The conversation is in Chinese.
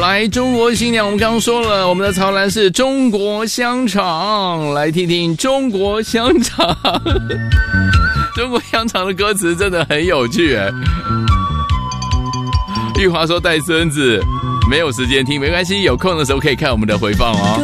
来，中国新娘，我们刚刚说了，我们的曹兰是中国香肠，来听听中国香肠。中国香肠的歌词真的很有趣哎。玉华说带孙子没有时间听，没关系，有空的时候可以看我们的回放哦。